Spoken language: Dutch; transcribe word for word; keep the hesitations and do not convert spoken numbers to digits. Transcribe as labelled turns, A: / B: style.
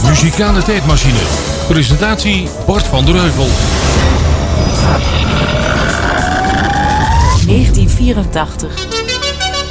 A: muzikale tijdmachine. Presentatie Bart van der Heuvel.
B: negentien vierentachtig.